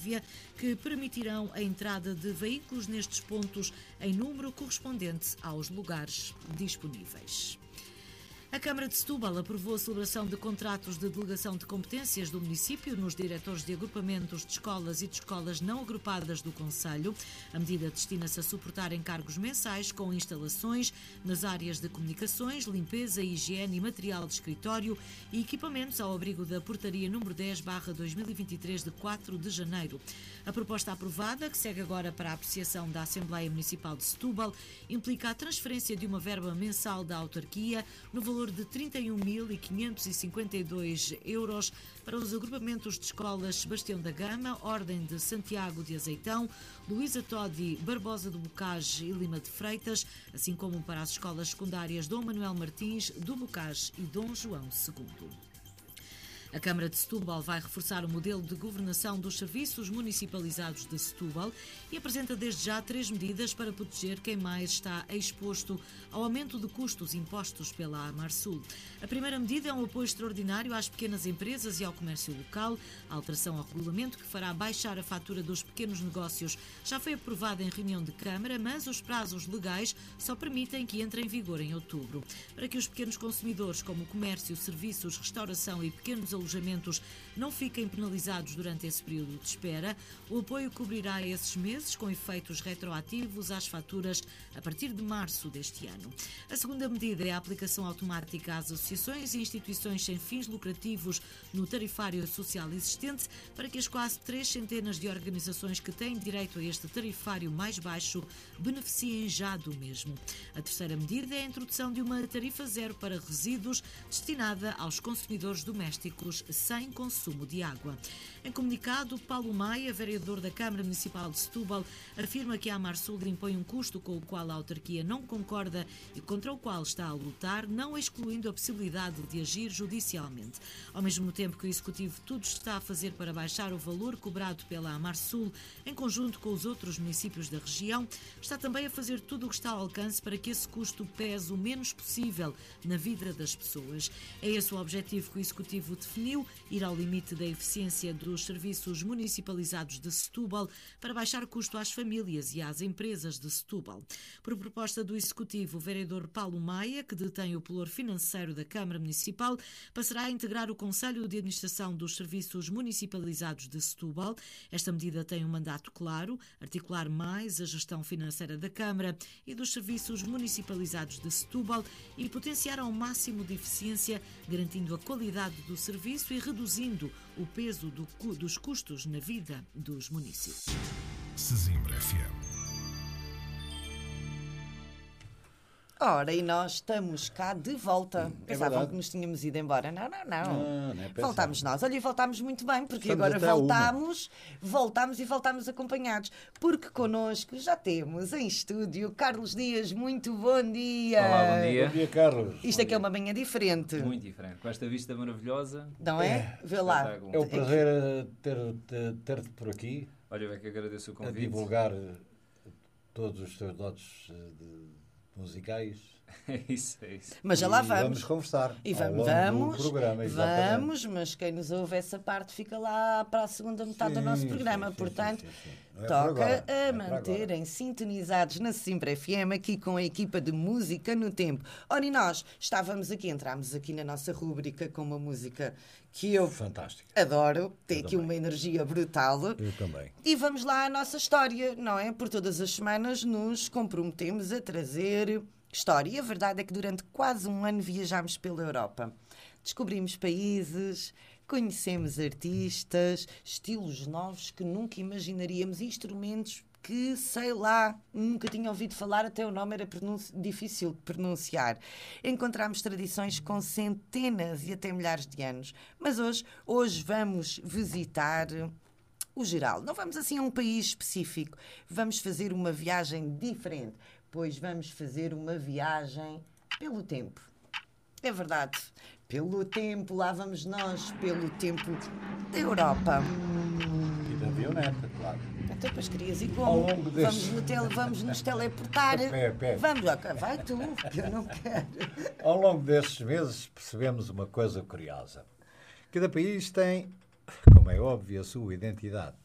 prévia que permitirão a entrada de veículos nestes pontos em número correspondente aos lugares disponíveis. A Câmara de Setúbal aprovou a celebração de contratos de delegação de competências do município nos diretores de agrupamentos de escolas e de escolas não agrupadas do concelho. A medida destina-se a suportar encargos mensais com instalações nas áreas de comunicações, limpeza, higiene e material de escritório e equipamentos ao abrigo da Portaria número 10/2023 de 4 de janeiro. A proposta aprovada, que segue agora para a apreciação da Assembleia Municipal de Setúbal, implica a transferência de uma verba mensal da autarquia no valor de 31.552 euros para os agrupamentos de escolas Sebastião da Gama, Ordem de Santiago de Azeitão, Luísa Todi, Barbosa do Bocage e Lima de Freitas, assim como para as escolas secundárias Dom Manuel Martins, do Bocage e Dom João II. A Câmara de Setúbal vai reforçar o modelo de governação dos serviços municipalizados de Setúbal e apresenta desde já 3 medidas para proteger quem mais está exposto ao aumento de custos impostos pela Amarsul. A primeira medida é um apoio extraordinário às pequenas empresas e ao comércio local. A alteração ao regulamento que fará baixar a fatura dos pequenos negócios já foi aprovada em reunião de Câmara, mas os prazos legais só permitem que entre em vigor em outubro. Para que os pequenos consumidores, como o comércio, serviços, restauração e pequenos alojamentos não fiquem penalizados durante esse período de espera, o apoio cobrirá esses meses com efeitos retroativos às faturas a partir de março deste ano. A segunda medida é a aplicação automática às associações e instituições sem fins lucrativos no tarifário social existente para que as quase 300 de organizações que têm direito a este tarifário mais baixo beneficiem já do mesmo. A terceira medida é a introdução de uma tarifa zero para resíduos destinada aos consumidores domésticos sem consumo de água. Em comunicado, Paulo Maia, vereador da Câmara Municipal de Setúbal, afirma que a Amarsul impõe um custo com o qual a autarquia não concorda e contra o qual está a lutar, não excluindo a possibilidade de agir judicialmente. Ao mesmo tempo que o Executivo tudo está a fazer para baixar o valor cobrado pela Amarsul, em conjunto com os outros municípios da região, está também a fazer tudo o que está ao alcance para que esse custo pese o menos possível na vida das pessoas. É esse o objetivo que o Executivo definiu, ir ao limite da eficiência dos serviços municipalizados de Setúbal para baixar o custo às famílias e às empresas de Setúbal. Por proposta do Executivo, o vereador Paulo Maia, que detém o pelour financeiro da Câmara Municipal, passará a integrar o Conselho de Administração dos Serviços Municipalizados de Setúbal. Esta medida tem um mandato claro, articular mais a gestão financeira da Câmara e dos serviços municipalizados de Setúbal e potenciar ao máximo de eficiência, garantindo a qualidade do serviço e reduzindo o peso dos custos na vida dos municípios. Sesimbra FM. Ora, e nós estamos cá de volta. Pensavam que nos tínhamos ido embora. Não. Voltámos nós. Olha, e voltámos muito bem, porque Estamos agora voltámos acompanhados. Porque connosco já temos em estúdio Carlos Dias. Muito bom dia. Olá, bom dia. Bom dia, Carlos. Isto aqui é uma manhã diferente. Muito diferente. Com esta vista maravilhosa. Não é? Vê lá. É um prazer ter-te por aqui. Olha, eu é que agradeço o A convite. divulgar todos os teus dotes musicais. É isso. Mas já lá E vamos. vamos conversar E ao longo do programa, exatamente. vamos, mas quem nos ouve essa parte fica lá para a segunda metade do nosso programa. Portanto, sim. Não é por toca agora, a é por manterem agora. sintonizados na Sesimbra FM, aqui com a equipa de Música no Tempo. Ora, e nós entramos aqui na nossa rúbrica com uma música que eu Fantástica. adoro, tem Eu aqui também. uma energia brutal. Eu também. E vamos lá à nossa história, não é? Por todas as semanas nos comprometemos a trazer história. E a verdade é que durante quase um ano viajámos pela Europa. Descobrimos países, conhecemos artistas, estilos novos que nunca imaginaríamos, instrumentos que, sei lá, nunca tinha ouvido falar, até o nome era difícil de pronunciar. Encontramos tradições com centenas e até milhares de anos. Mas hoje vamos visitar o geral. Não vamos assim a um país específico. Vamos fazer uma viagem diferente, pois vamos fazer uma viagem pelo tempo. É verdade. Pelo tempo, lá vamos nós, pelo tempo da Europa. E da avioneta, claro. Até depois querias ir Ao como? longo desse- Vamos nos teleportar. Pé. Vamos, vai tu, que eu não quero. Ao longo destes meses percebemos uma coisa curiosa. Cada país tem, como é óbvio, a sua identidade.